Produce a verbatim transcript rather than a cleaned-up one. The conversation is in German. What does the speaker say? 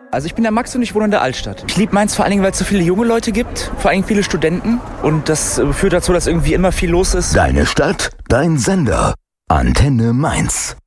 Also ich bin der Max und ich wohne in der Altstadt. Ich liebe Mainz vor allen Dingen, weil es so viele junge Leute gibt, vor allem viele Studenten. Und das führt dazu, dass irgendwie immer viel los ist. Deine Stadt, dein Sender. Antenne Mainz.